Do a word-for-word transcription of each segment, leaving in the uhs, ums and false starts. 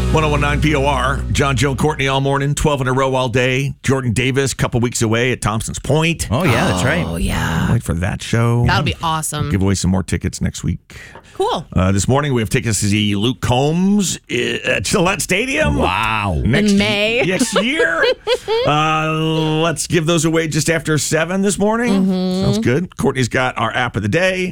ten nineteen P O R, John, Joe, Courtney all morning, twelve in a row all day. Jordan Davis, a couple weeks away at Thompson's Point. Oh, yeah, that's right. Oh, yeah. Wait for that show. That'll be awesome. Give away some more tickets next week. Cool. Uh, this morning, we have tickets to see Luke Combs at Gillette Stadium. Wow. Next In May. Next year. uh, let's give those away just after seven this morning. Mm-hmm. Sounds good. Courtney's got our app of the day.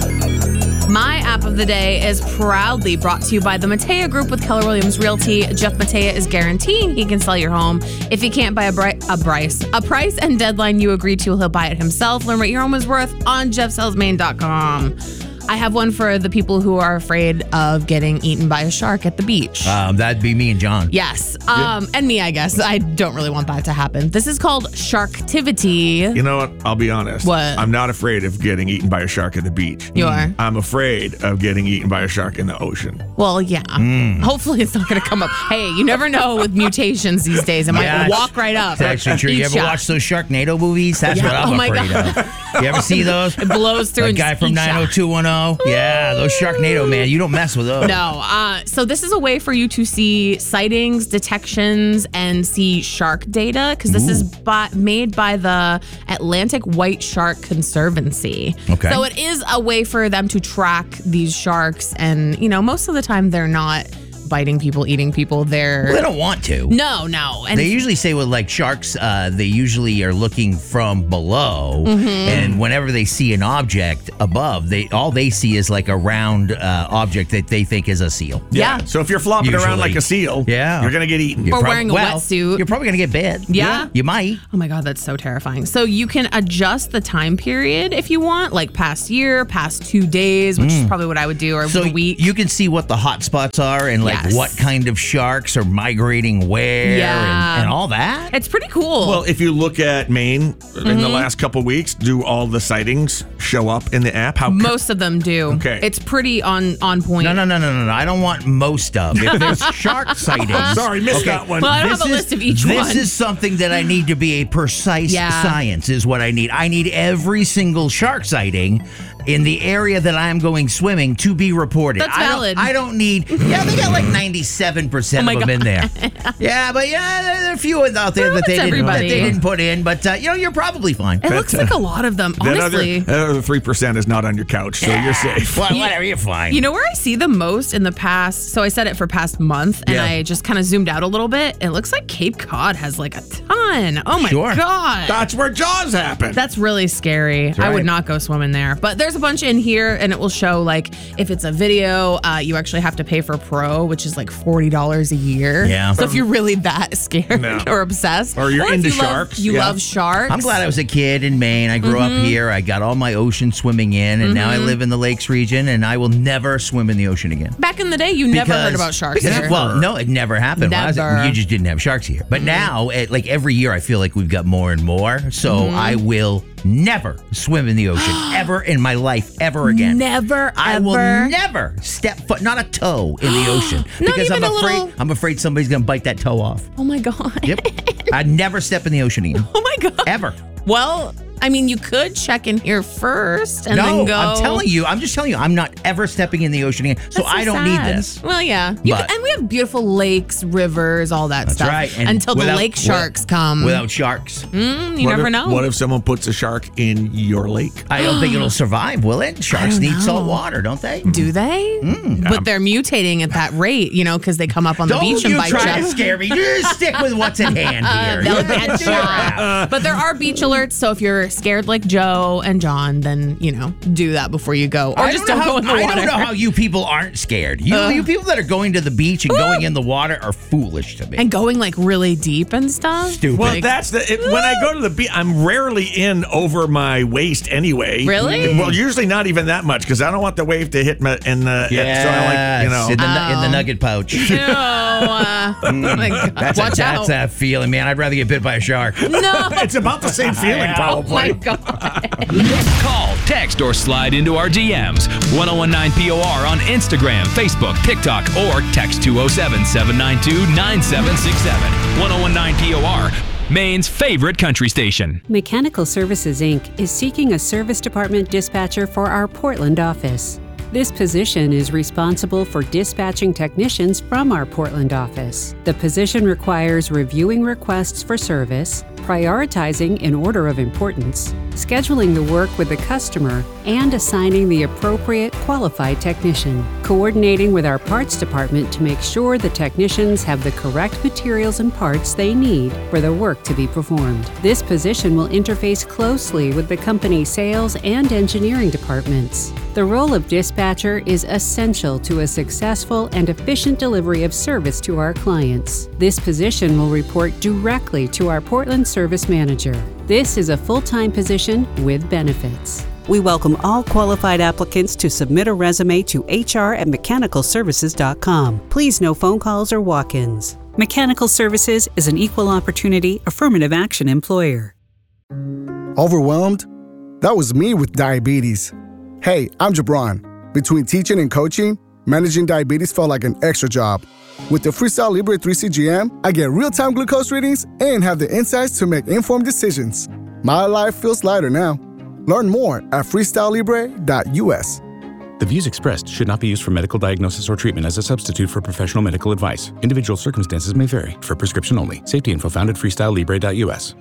My app of the day is proudly brought to you by the Matea Group with Keller Williams Realty. Jeff Matea is guaranteeing he can sell your home. If he can't buy a, bri- a price, a price and deadline you agree to, he'll buy it himself. Learn what your home is worth on jeff sells maine dot com. I have one for the people who are afraid of getting eaten by a shark at the beach. Um, that'd be me and John. Yes. Um, yeah. And me, I guess. I don't really want that to happen. This is called Sharktivity. You know what? I'll be honest. What? I'm not afraid of getting eaten by a shark at the beach. You are? I'm afraid of getting eaten by a shark in the ocean. Well, yeah. Mm. Hopefully it's not going to come up. Hey, you never know with mutations these days. It might yeah, walk right up. That's actually true. You ever shot. watch those Sharknado movies? That's yeah. what I'm oh my afraid God. of. You ever see those? It blows through. That guy from nine oh two one oh? Yeah, those Sharknado, man. You don't mess with those. No. Uh, so this is a way for you to see sightings, detections, and see shark data, because this Ooh. is by, made by the Atlantic White Shark Conservancy. Okay. So it is a way for them to track these sharks, and, you know, most of the time they're not biting people, eating people. They're well, they don't want to. No, no. And they usually say with like sharks, uh, they usually are looking from below, mm-hmm. and whenever they see an object above, they all they see is like a round uh, object that they think is a seal. Yeah. yeah. So if you're flopping usually. around like a seal, yeah. you're gonna get eaten. Or prob- wearing a well, wetsuit. You're probably gonna get bit. Yeah? yeah. You might. Oh my God, that's so terrifying. So you can adjust the time period if you want, like past year, past two days, which mm. is probably what I would do, or so the week. You can see what the hot spots are and like yes. what kind of sharks are migrating where yeah. and, and all that. It's pretty cool. Well, if you look at Maine mm-hmm. in the last couple weeks, do all the sightings show up in the app? How most of them do. Okay. It's pretty on, on point. No, no, no, no, no, no. I don't want most of. If there's shark sightings. Sorry, missed okay. that one. Well, I don't this have a is, list of each this one. This is something that I need to be a precise yeah. science is what I need. I need every single shark sighting in the area that I am going swimming to be reported. That's I valid. Don't, I don't need, yeah, they got like ninety-seven percent oh of them God. in there. Yeah, but yeah, there are a few out there well, that, they didn't, that everybody. they didn't put in. But, uh, you know, you're probably fine. It looks like a lot of them, honestly. That other, that other three percent is not on your couch, so yeah. you're safe. Well, whatever, you're fine. You know where I see the most in the past? So I said it for past month, and yeah. I just kind of zoomed out a little bit. It looks like Cape Cod has like a ton. Oh my sure. God. That's where Jaws happened. That's really scary. Right. I would not go swimming there. But there's a bunch in here, and it will show, like, if it's a video, uh, you actually have to pay for Pro, which is like forty dollars a year. Yeah. So if you're really that scared no. or obsessed, or you're or into you sharks. Love, you yeah. love sharks. I'm glad I was a kid in Maine. I grew mm-hmm. up here. I got all my ocean swimming in, and mm-hmm. now I live in the lakes region, and I will never swim in the ocean again. Back in the day, you Because, never heard about sharks because, here. well, no, it never happened. When I was- Never. you just didn't have sharks here. But mm-hmm. now, it, like every year, I feel like we've got more and more. So mm-hmm. I will never swim in the ocean ever in my life, ever again. Never, I ever. will never step foot, not a toe in the ocean, Not because I'm even a afraid. little- I'm afraid somebody's gonna bite that toe off. Oh my God. Yep. I'd never step in the ocean again. Oh my God. Ever. Well, I mean, you could check in here first and no, then go. I'm telling you. I'm just telling you. I'm not ever stepping in the ocean again. So, That's so I don't sad. need this. Well, yeah. You But- can, and we have beautiful lakes, rivers, all that That's stuff. right. And until without- the lake sharks come. Without sharks. Mm, you what never if, know. What if someone puts a shark in your lake? I don't think it'll survive, will it? Sharks don't need know. salt water, don't they? Do they? Mm. But they're mutating at that rate, you know, because they come up on the Don't beach you and bite try you. to scare me. Just stick with what's at hand here. They'll Yeah, get sure. you. But there are beach alerts, so if you're scared like Joe and John, then, you know, do that before you go. Or I just don't, don't, know go in how, the water. I don't know how you people aren't scared. You, Uh. you people that are going to the beach and going in the water are foolish to me. And going like really deep and stuff. Stupid. Well, Like- that's the it, when I go to the beach, I'm rarely in over my waist anyway. Really? Well, usually not even that much because I don't want the wave to hit me in the. Yes, So I like you know. in the, in the Oh. nugget pouch. No. Uh, oh my God. That's, Watch a, out. that's that feeling, man. I'd rather get bit by a shark. No. It's about the same feeling, Oh my probably. God. Call, text, or slide into our D Ms. ten nineteen P O R on Instagram, Facebook, TikTok, or text two oh seven, seven nine two, nine seven six seven. ten nineteen P O R, Maine's favorite country station. Mechanical Services, Incorporated is seeking a service department dispatcher for our Portland office. This position is responsible for dispatching technicians from our Portland office. The position requires reviewing requests for service, prioritizing in order of importance, scheduling the work with the customer, and assigning the appropriate qualified technician, coordinating with our parts department to make sure the technicians have the correct materials and parts they need for the work to be performed. This position will interface closely with the company's sales and engineering departments. The role of dispatcher is essential to a successful and efficient delivery of service to our clients. This position will report directly to our Portland Service Manager. This is a full-time position with benefits. We welcome all qualified applicants to submit a resume to h r at mechanical services dot com. Please no phone calls or walk-ins. Mechanical Services is an equal opportunity affirmative action employer. Overwhelmed? That was me with diabetes. Hey, I'm Jabron. Between teaching and coaching, managing diabetes felt like an extra job. With the Freestyle Libre three C G M, I get real-time glucose readings and have the insights to make informed decisions. My life feels lighter now. Learn more at freestyle libre dot u s. The views expressed should not be used for medical diagnosis or treatment as a substitute for professional medical advice. Individual circumstances may vary. For prescription only. Safety info found at freestyle libre dot u s.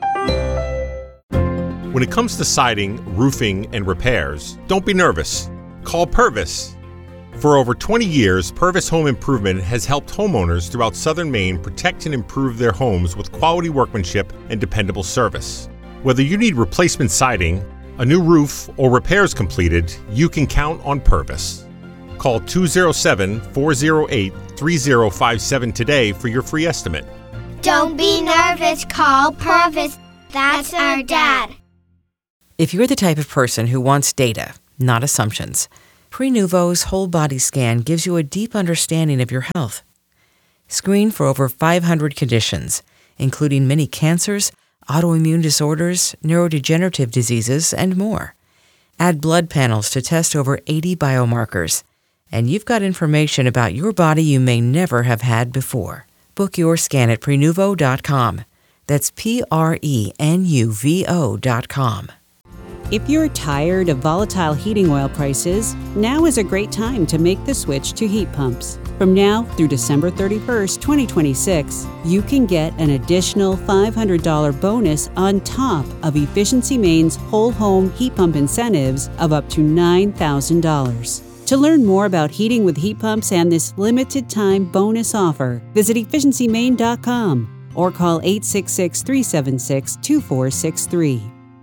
When it comes to siding, roofing, and repairs, don't be nervous. Call Purvis. For over twenty years, Purvis Home Improvement has helped homeowners throughout southern Maine protect and improve their homes with quality workmanship and dependable service. Whether you need replacement siding, a new roof, or repairs completed, you can count on Purvis. Call two oh seven, four oh eight, three oh five seven today for your free estimate. Don't be nervous, call Purvis. That's our dad. If you're the type of person who wants data, not assumptions, Prenuvo's whole body scan gives you a deep understanding of your health. Screen for over five hundred conditions, including many cancers, autoimmune disorders, neurodegenerative diseases, and more. Add blood panels to test over eighty biomarkers, and you've got information about your body you may never have had before. Book your scan at prenuvo dot com. That's P R E N U V O dot com. If you're tired of volatile heating oil prices, now is a great time to make the switch to heat pumps. From now through December thirty-first, twenty twenty-six, you can get an additional five hundred dollars bonus on top of Efficiency Maine's whole home heat pump incentives of up to nine thousand dollars. To learn more about heating with heat pumps and this limited time bonus offer, visit efficiency maine dot com or call eight six six, three seven six, two four six three.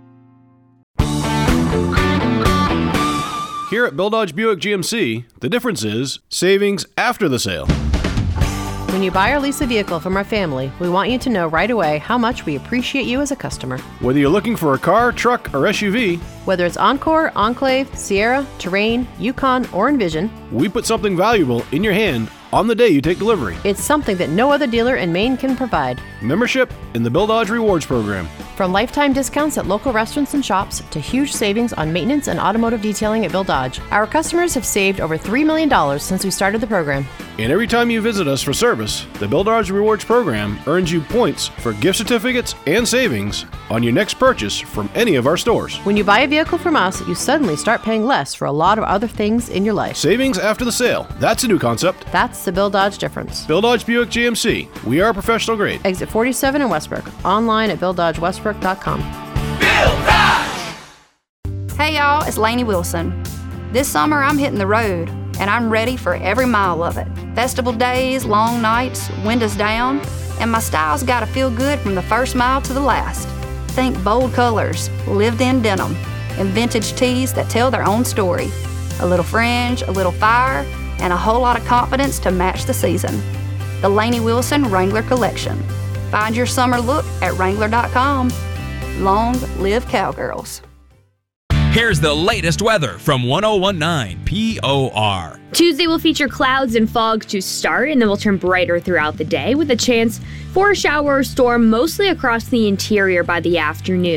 Here at Bill Dodge Buick G M C, the difference is savings after the sale. When you buy or lease a vehicle from our family, we want you to know right away how much we appreciate you as a customer. Whether you're looking for a car, truck, or S U V, whether it's Encore, Enclave, Sierra, Terrain, Yukon, or Envision, we put something valuable in your hand on the day you take delivery. It's something that no other dealer in Maine can provide. Membership in the Bill Dodge Rewards Program. From lifetime discounts at local restaurants and shops to huge savings on maintenance and automotive detailing at Bill Dodge, our customers have saved over three million dollars since we started the program. And every time you visit us for service, the Bill Dodge Rewards Program earns you points for gift certificates and savings on your next purchase from any of our stores. When you buy a vehicle from us, you suddenly start paying less for a lot of other things in your life. Savings after the sale. That's a new concept. That's the Bill Dodge difference. Bill Dodge Buick G M C. We are professional grade. Exit forty-seven in Westbrook. Online at bill dodge westbrook dot com. Bill Dodge! Hey y'all, it's Lainey Wilson. This summer I'm hitting the road, and I'm ready for every mile of it. Festival days, long nights, windows down, and my style's gotta feel good from the first mile to the last. Think bold colors, lived-in denim, and vintage tees that tell their own story. A little fringe, a little fire, and a whole lot of confidence to match the season. The Lainey Wilson Wrangler Collection. Find your summer look at wrangler dot com. Long live cowgirls. Here's the latest weather from one oh one point nine P O R. Tuesday will feature clouds and fog to start, and then will turn brighter throughout the day with a chance for a shower or storm mostly across the interior by the afternoon.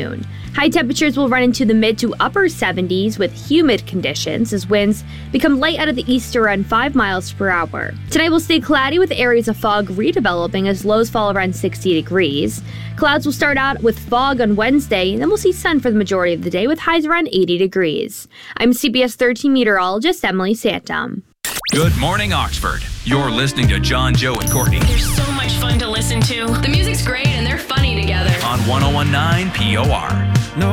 High temperatures will run into the mid to upper seventies with humid conditions as winds become light out of the east around five miles per hour. Tonight will stay cloudy with areas of fog redeveloping as lows fall around sixty degrees. Clouds will start out with fog on Wednesday, and then we'll see sun for the majority of the day with highs around eighty degrees. I'm C B S thirteen meteorologist Emily Santum. Good morning, Oxford. You're listening to John, Joe, and Courtney. They're so much fun to listen to. The music's great and they're funny together. On one oh one point nine P O R.